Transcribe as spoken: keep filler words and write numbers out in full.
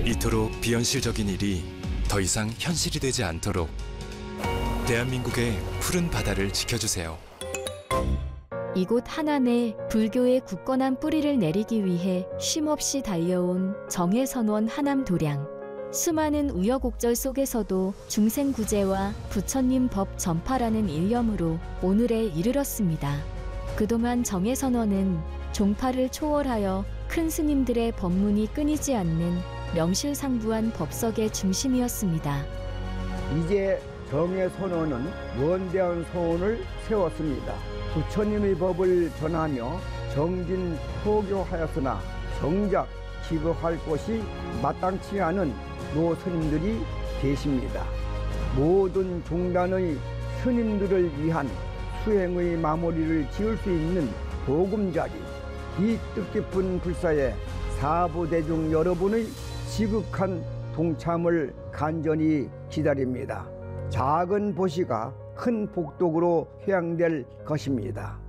이토록 비현실적인 일이 더 이상 현실이 되지 않도록 대한민국의 푸른 바다를 지켜주세요. 이곳 하남에 불교의 굳건한 뿌리를 내리기 위해 쉼없이 달려온 정해선원 하남도량. 수많은 우여곡절 속에서도 중생구제와 부처님 법 전파라는 일념으로 오늘에 이르렀습니다. 그동안 정해선원은 종파를 초월하여 큰 스님들의 법문이 끊이지 않는 명실상부한 법석의 중심이었습니다. 이제 정해선원은 원대한 소원을 세웠습니다. 부처님의 법을 전하며 정진포교하였으나 정작 기거할 곳이 마땅치 않은 노스님들이 계십니다. 모든 종단의 스님들을 위한 수행의 마무리를 지을 수 있는 보금자리, 이 뜻깊은 불사에 사부대중 여러분의 지극한 동참을 간절히 기다립니다. 작은 보시가 큰 복덕으로 회양될 것입니다.